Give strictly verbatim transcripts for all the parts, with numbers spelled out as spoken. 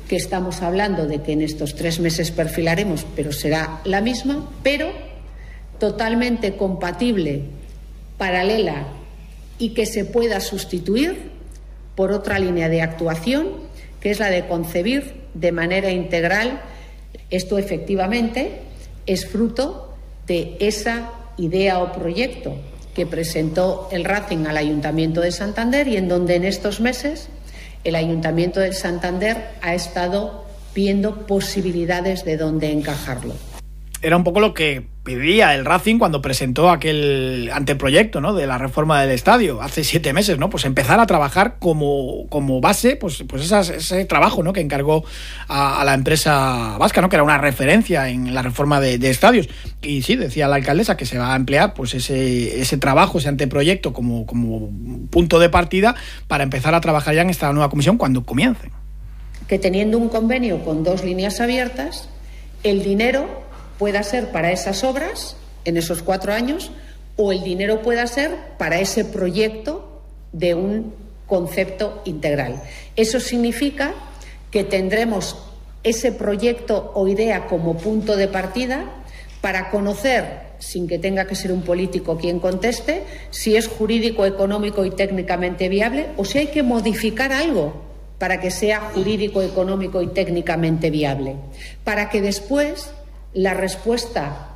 que estamos hablando de que en estos tres meses perfilaremos, pero será la misma, pero totalmente compatible, paralela y que se pueda sustituir por otra línea de actuación, que es la de concebir de manera integral. Esto efectivamente es fruto de esa idea o proyecto que presentó el Racing al Ayuntamiento de Santander y en donde en estos meses el Ayuntamiento de Santander ha estado viendo posibilidades de dónde encajarlo. Era un poco lo que pedía el Racing cuando presentó aquel anteproyecto, ¿no?, de la reforma del estadio hace siete meses, ¿no? Pues empezar a trabajar como, como base, pues, pues esas, ese trabajo, ¿no?, que encargó a, a la empresa vasca, ¿no?, que era una referencia en la reforma de, de estadios. Y sí, decía la alcaldesa que se va a emplear pues ese, ese trabajo, ese anteproyecto como, como punto de partida para empezar a trabajar ya en esta nueva comisión cuando comiencen. Que teniendo un convenio con dos líneas abiertas, el dinero pueda ser para esas obras en esos cuatro años o el dinero pueda ser para ese proyecto de un concepto integral. Eso significa que tendremos ese proyecto o idea como punto de partida para conocer, sin que tenga que ser un político quien conteste, si es jurídico, económico y técnicamente viable o si hay que modificar algo para que sea jurídico, económico y técnicamente viable, para que después la respuesta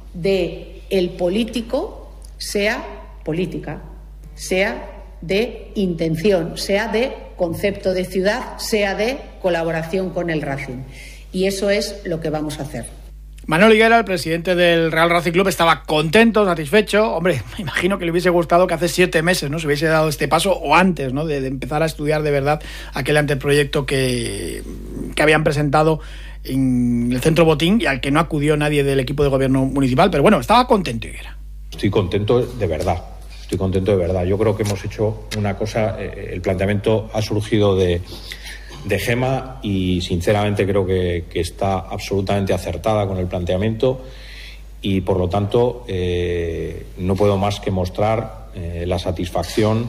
del político sea política, sea de intención, sea de concepto de ciudad, sea de colaboración con el Racing. Y eso es lo que vamos a hacer. Manolo Higuera, el presidente del Real Racing Club, estaba contento, satisfecho. Hombre, me imagino que le hubiese gustado que hace siete meses, ¿no?, se hubiese dado este paso, o antes, ¿no?, de, de empezar a estudiar de verdad aquel anteproyecto que, que habían presentado en el Centro Botín y al que no acudió nadie del equipo de gobierno municipal. Pero bueno, estaba contento Higuera. Estoy contento de verdad, estoy contento de verdad. Yo creo que hemos hecho una cosa, eh, el planteamiento ha surgido de, de Gema y sinceramente creo que, que está absolutamente acertada con el planteamiento y por lo tanto eh, no puedo más que mostrar eh, la satisfacción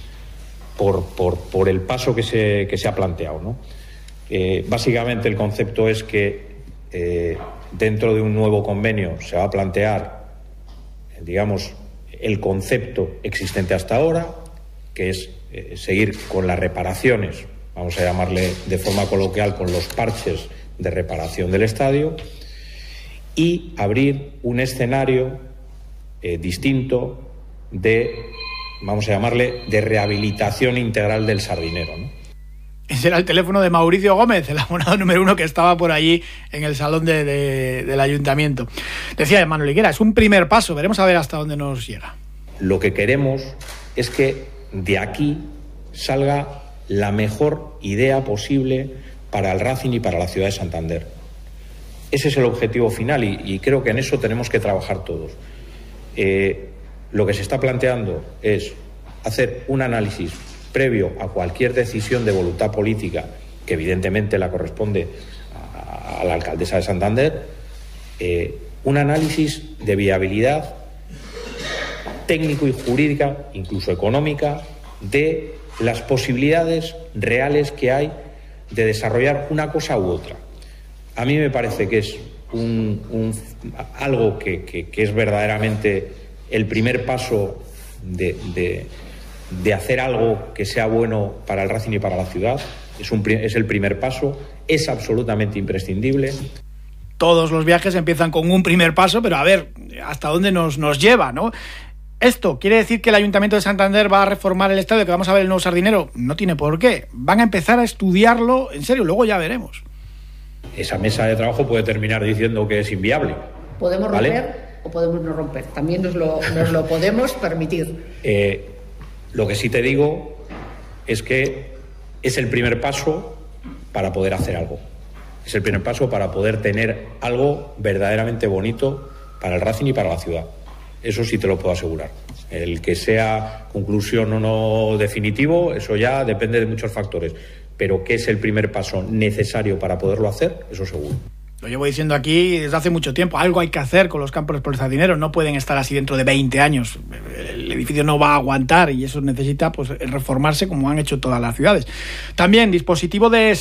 por, por, por el paso que se, que se ha planteado, ¿no? Eh, básicamente el concepto es que eh, dentro de un nuevo convenio se va a plantear, digamos, el concepto existente hasta ahora, que es eh, seguir con las reparaciones, vamos a llamarle de forma coloquial, con los parches de reparación del estadio, y abrir un escenario eh, distinto de, vamos a llamarle, de rehabilitación integral del Sardinero, ¿no? Ese era el teléfono de Mauricio Gómez, el abonado número uno que estaba por allí en el salón de, de, del ayuntamiento. Decía Manolo Higuera, es un primer paso, veremos a ver hasta dónde nos llega. Lo que queremos es que de aquí salga la mejor idea posible para el Racing y para la ciudad de Santander. Ese es el objetivo final y, y creo que en eso tenemos que trabajar todos. Eh, lo que se está planteando es hacer un análisis previo a cualquier decisión de voluntad política, que evidentemente la corresponde a, a la alcaldesa de Santander, eh, un análisis de viabilidad técnico y jurídica, incluso económica, de las posibilidades reales que hay de desarrollar una cosa u otra. A mí me parece que es un, un, algo que, que, que es verdaderamente el primer paso de... de de hacer algo que sea bueno para el Racing y para la ciudad. Es, un, es el primer paso, es absolutamente imprescindible. Todos los viajes empiezan con un primer paso, pero a ver hasta dónde nos, nos lleva, ¿no? ¿Esto quiere decir que el Ayuntamiento de Santander va a reformar el estadio, que vamos a ver el nuevo Sardinero? No tiene por qué. Van a empezar a estudiarlo en serio, luego ya veremos. Esa mesa de trabajo puede terminar diciendo que es inviable. Podemos ¿vale? romper o podemos no romper. También nos lo, nos lo podemos permitir. Eh, Lo que sí te digo es que es el primer paso para poder hacer algo. Es el primer paso para poder tener algo verdaderamente bonito para el Racing y para la ciudad. Eso sí te lo puedo asegurar. El que sea conclusión o no definitivo, eso ya depende de muchos factores. Pero que es el primer paso necesario para poderlo hacer, eso seguro. Lo llevo diciendo aquí desde hace mucho tiempo. Algo hay que hacer con los campos por el Sardinero. No pueden estar así dentro de veinte años. El edificio no va a aguantar y eso necesita pues reformarse como han hecho todas las ciudades. También dispositivo de